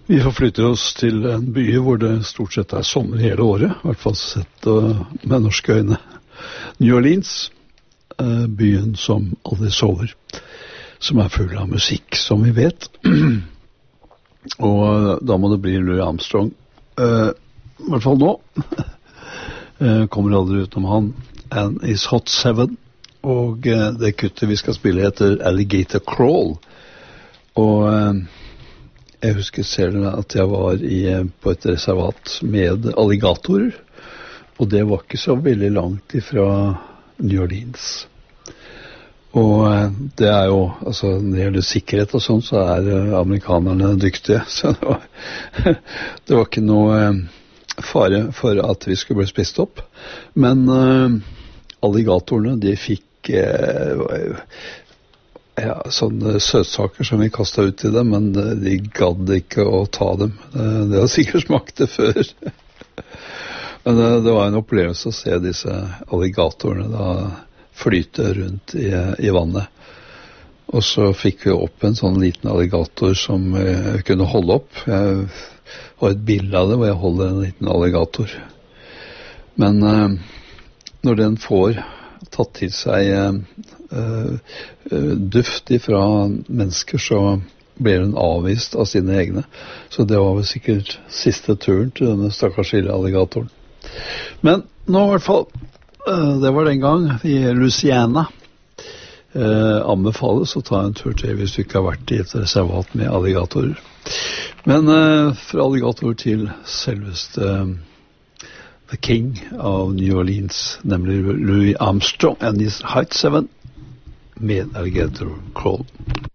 Vi forflytter oss til en by hvor det stort sett er sommer hele året, i hvert fall sett med norske øyne. New Orleans, byen som aldri sover, som er full av musikk, som vi vet. Og da må det bli Louis Armstrong, i hvert fall nå. Kommer aldri utenom han. And is Hot 7, og det kuttet vi skal spille heter Alligator Crawl. Og jeg husker selv at jeg var på et reservat med alligatorer, og det var ikke så veldig langt ifra New Orleans. Og det er jo, altså når det gjelder sikkerhet og sånn, så er amerikanerne dyktige, så det var ikke noe fare for at vi skulle bli spist opp. Men alligatorene, de fikk sånne søtsaker som vi kastet ut til dem, men de gadd ikke å ta dem. Det har sikkert smakt det før. Men det var en opplevelse å se disse alligatorene da flyte rundt i vannet. Og så fikk vi opp en sånn liten alligator som kunne holde opp. Jeg har et bilde av det hvor jeg holder en liten alligator. Men når den får tatt til seg duft fra mennesker, så blir hun avvist av sine egne. Så det var vel sikkert siste turen til denne stakkars lille alligatoren. Men nå i hvert fall, det var den gang i Louisiana. Anbefales å ta en tur til hvis du ikke har vært i et reservat med alligatorer. Men fra alligator til selveste The King av New Orleans, nemlig Louis Armstrong and his Hot 7 med Alligator Crawl.